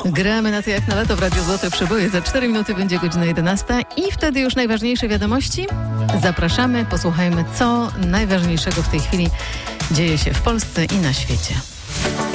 Gramy na to jak na lato w Radiu Złote Przeboje. Za 4 minuty będzie godzina 11 i wtedy już najważniejsze wiadomości. Zapraszamy, posłuchajmy, co najważniejszego w tej chwili dzieje się w Polsce i na świecie.